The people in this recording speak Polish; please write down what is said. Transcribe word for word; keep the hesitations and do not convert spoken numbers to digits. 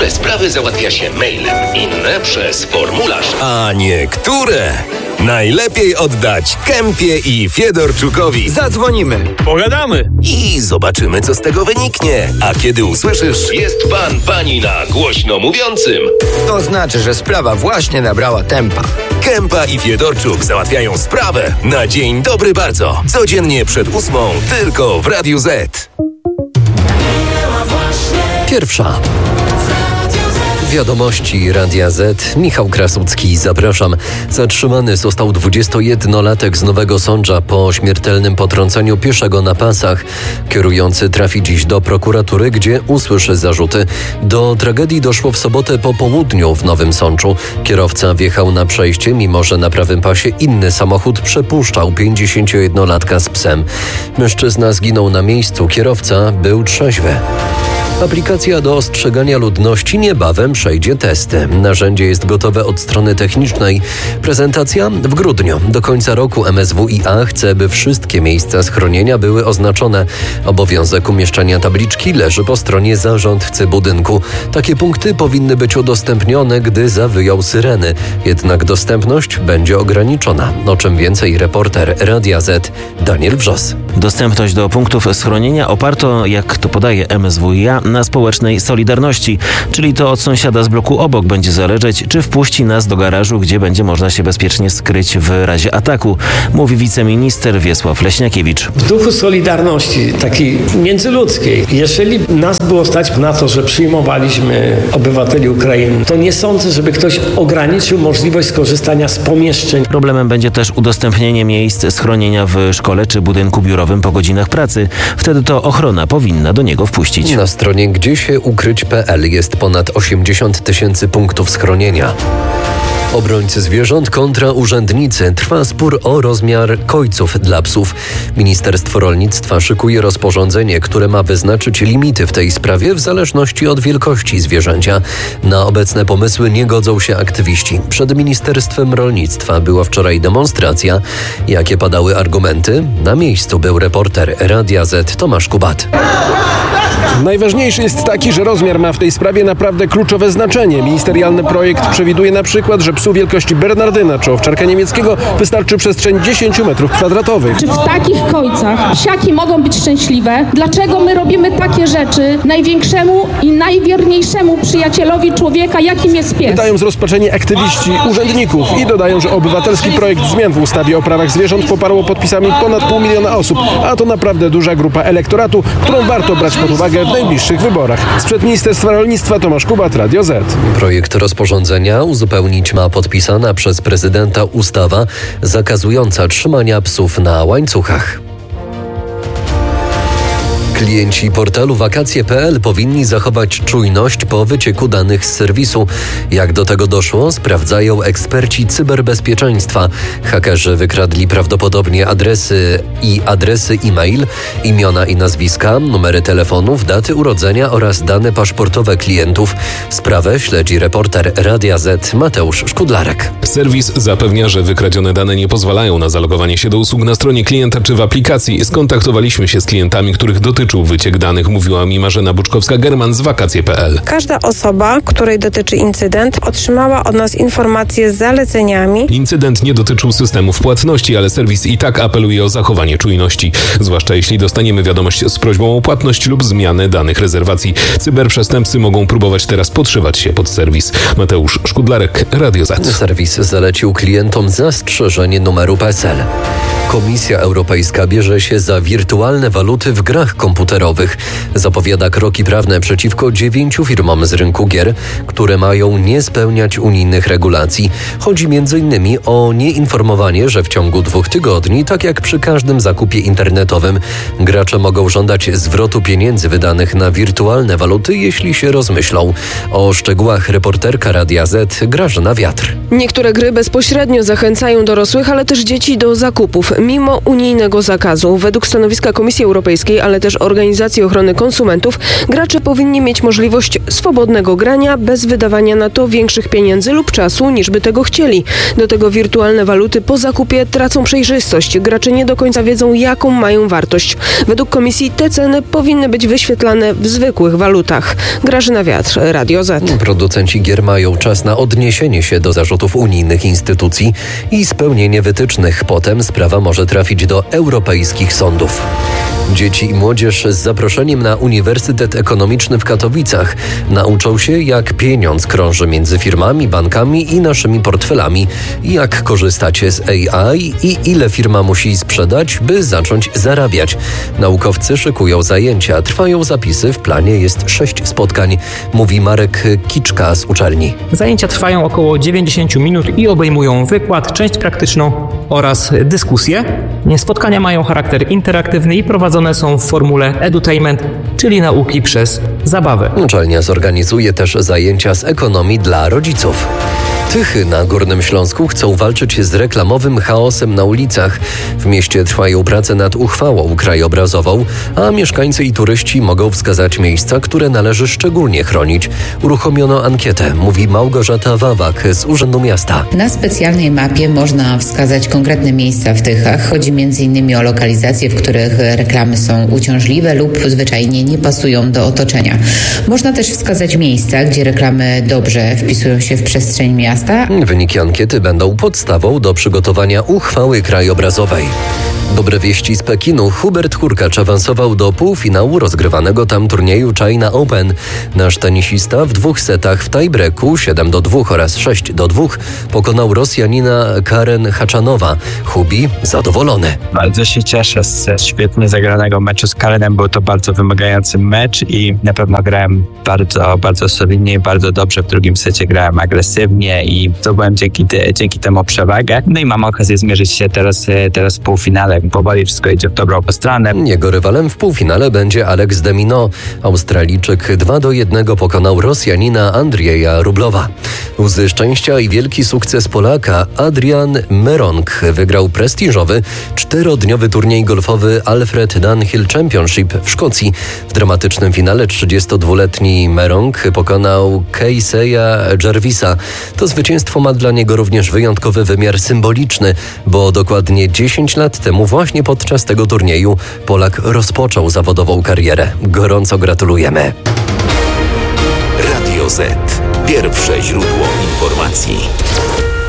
Niektóre sprawy załatwia się mailem, inne przez formularz. A niektóre najlepiej oddać Kempie i Fiedorczukowi. Zadzwonimy, pogadamy i zobaczymy, co z tego wyniknie. A kiedy usłyszysz: jest pan, pani na głośno mówiącym, to znaczy, że sprawa właśnie nabrała tempa. Kempa i Fiedorczuk załatwiają sprawę na dzień dobry bardzo. Codziennie przed ósmą, tylko w Radiu Z. Pierwsza. Wiadomości Radia Z. Michał Krasucki, zapraszam. Zatrzymany został dwudziestojednolatek z Nowego Sącza po śmiertelnym potrąceniu pieszego na pasach. Kierujący trafi dziś do prokuratury, gdzie usłyszy zarzuty. Do tragedii doszło w sobotę po południu w Nowym Sączu. Kierowca wjechał na przejście, mimo że na prawym pasie inny samochód przepuszczał pięćdziesięciojednolatka z psem. Mężczyzna zginął na miejscu, kierowca był trzeźwy. Aplikacja do ostrzegania ludności niebawem przejdzie testy. Narzędzie jest gotowe od strony technicznej. Prezentacja w grudniu. Do końca roku M S W i A chce, by wszystkie miejsca schronienia były oznaczone. Obowiązek umieszczania tabliczki leży po stronie zarządcy budynku. Takie punkty powinny być udostępnione, gdy zawyją syreny. Jednak dostępność będzie ograniczona. O czym więcej reporter Radia Z Daniel Wrzos. Dostępność do punktów schronienia oparto, jak to podaje M S W i A, na społecznej solidarności, czyli to od sąsiada z bloku obok będzie zależeć, czy wpuści nas do garażu, gdzie będzie można się bezpiecznie skryć w razie ataku, mówi wiceminister Wiesław Leśniakiewicz. W duchu solidarności, takiej międzyludzkiej, jeżeli nas było stać na to, że przyjmowaliśmy obywateli Ukrainy, to nie sądzę, żeby ktoś ograniczył możliwość skorzystania z pomieszczeń. Problemem będzie też udostępnienie miejsc schronienia w szkole czy budynku biurowym po godzinach pracy. Wtedy to ochrona powinna do niego wpuścić. Na stronie gdzie się ukryć kropka pe el jest ponad osiemdziesiąt tysięcy punktów schronienia. Obrońcy zwierząt kontra urzędnicy. Trwa spór o rozmiar kojców dla psów. Ministerstwo Rolnictwa szykuje rozporządzenie, które ma wyznaczyć limity w tej sprawie w zależności od wielkości zwierzęcia. Na obecne pomysły nie godzą się aktywiści. Przed Ministerstwem Rolnictwa była wczoraj demonstracja. Jakie padały argumenty? Na miejscu był reporter Radia Z Tomasz Kubat. Najważniejszy jest taki, że rozmiar ma w tej sprawie naprawdę kluczowe znaczenie. Ministerialny projekt przewiduje na przykład, że psu wielkości Bernardyna czy owczarka niemieckiego wystarczy przestrzeń dziesięć metrów kwadratowych. Czy w takich kojcach psiaki mogą być szczęśliwe? Dlaczego my robimy takie rzeczy największemu i najwierniejszemu przyjacielowi człowieka, jakim jest pies? Pytają zrozpaczeni aktywiści urzędników i dodają, że obywatelski projekt zmian w ustawie o prawach zwierząt poparło podpisami ponad pół miliona osób, a to naprawdę duża grupa elektoratu, którą warto brać pod uwagę w najbliższych wyborach. Sprzed Ministerstwa Rolnictwa Tomasz Kubat, Radio Z. Projekt rozporządzenia uzupełnić ma podpisana przez prezydenta ustawa zakazująca trzymania psów na łańcuchach. Klienci portalu wakacje kropka pe el powinni zachować czujność po wycieku danych z serwisu. Jak do tego doszło, sprawdzają eksperci cyberbezpieczeństwa. Hakerzy wykradli prawdopodobnie adresy i adresy e-mail, imiona i nazwiska, numery telefonów, daty urodzenia oraz dane paszportowe klientów. Sprawę śledzi reporter Radia Z Mateusz Szkudlarek. Serwis zapewnia, że wykradzione dane nie pozwalają na zalogowanie się do usług na stronie klienta czy w aplikacji. Skontaktowaliśmy się z klientami, których dotyczy wyciek danych, mówiła mi Marzena Buczkowska-German z wakacje kropka pe el. Każda osoba, której dotyczy incydent, otrzymała od nas informacje z zaleceniami. Incydent nie dotyczył systemów płatności, ale serwis i tak apeluje o zachowanie czujności. Zwłaszcza jeśli dostaniemy wiadomość z prośbą o płatność lub zmianę danych rezerwacji. Cyberprzestępcy mogą próbować teraz podszywać się pod serwis. Mateusz Szkudlarek, Radio Z. Serwis zalecił klientom zastrzeżenie numeru P E S E L. Komisja Europejska bierze się za wirtualne waluty w grach komputerowych. Zapowiada kroki prawne przeciwko dziewięciu firmom z rynku gier, które mają nie spełniać unijnych regulacji. Chodzi między innymi o nieinformowanie, że w ciągu dwóch tygodni, tak jak przy każdym zakupie internetowym, gracze mogą żądać zwrotu pieniędzy wydanych na wirtualne waluty, jeśli się rozmyślą. O szczegółach reporterka Radia Z Grażyna Wiatr. Niektóre gry bezpośrednio zachęcają dorosłych, ale też dzieci do zakupów. mimo unijnego zakazu. Według stanowiska Komisji Europejskiej, ale też Organizacji Ochrony Konsumentów, gracze powinni mieć możliwość swobodnego grania bez wydawania na to większych pieniędzy lub czasu, niż by tego chcieli. Do tego wirtualne waluty po zakupie tracą przejrzystość. Gracze nie do końca wiedzą, jaką mają wartość. Według Komisji te ceny powinny być wyświetlane w zwykłych walutach. Grażyna Wiatr, Radio Z. Producenci gier mają czas na odniesienie się do zarzutów unijnych instytucji i spełnienie wytycznych. Potem sprawa może trafić do europejskich sądów. Dzieci i młodzież z zaproszeniem na Uniwersytet Ekonomiczny w Katowicach nauczą się, jak pieniądz krąży między firmami, bankami i naszymi portfelami, jak korzystacie z A I i ile firma musi sprzedać, by zacząć zarabiać. Naukowcy szykują zajęcia, trwają zapisy, w planie jest sześć spotkań, mówi Marek Kiczka z uczelni. Zajęcia trwają około dziewięćdziesiąt minut i obejmują wykład, część praktyczną oraz dyskusję. Spotkania mają charakter interaktywny i prowadzone są w formule edutainment, czyli nauki przez zabawę. Uczelnia zorganizuje też zajęcia z ekonomii dla rodziców. Tychy na Górnym Śląsku chcą walczyć z reklamowym chaosem na ulicach. W mieście trwają prace nad uchwałą krajobrazową, a mieszkańcy i turyści mogą wskazać miejsca, które należy szczególnie chronić. Uruchomiono ankietę, mówi Małgorzata Wawak z Urzędu Miasta. Na specjalnej mapie można wskazać konkretne miejsca w Tychach. Chodzi między innymi o lokalizacje, w których reklamy są uciążliwe lub zwyczajnie nie pasują do otoczenia. Można też wskazać miejsca, gdzie reklamy dobrze wpisują się w przestrzeń miasta. Wyniki ankiety będą podstawą do przygotowania uchwały krajobrazowej. Dobre wieści z Pekinu. Hubert Hurkacz awansował do półfinału rozgrywanego tam turnieju China Open. Nasz tenisista w dwóch setach w tiebreaku siedem do dwóch oraz sześć do dwóch pokonał Rosjanina Karen Haczanowa. Hubi zadowolony. Bardzo się cieszę z świetnie zagranego meczu z Karenem. Był to bardzo wymagający mecz i na pewno grałem bardzo, bardzo solidnie i bardzo dobrze. W drugim secie grałem agresywnie i zdobyłem dzięki, te, dzięki temu przewagę. No i mam okazję zmierzyć się teraz, teraz w półfinale. Powoli wszystko idzie w dobrą stronę. Jego rywalem w półfinale będzie Alex de Minaur. Australijczyk dwa do jednego pokonał Rosjanina Andrieja Rublowa. Łzy szczęścia i wielki sukces Polaka Adrian Meronk wygrał prestiżowy czterodniowy turniej golfowy Alfred Dunhill Championship w Szkocji. W dramatycznym finale trzydziestodwuletni Meronk pokonał Caseya Jarvisa. To zwycięstwo ma dla niego również wyjątkowy wymiar symboliczny, bo dokładnie dziesięć lat temu właśnie podczas tego turnieju Polak rozpoczął zawodową karierę. Gorąco gratulujemy. Radio Z. Pierwsze źródło informacji.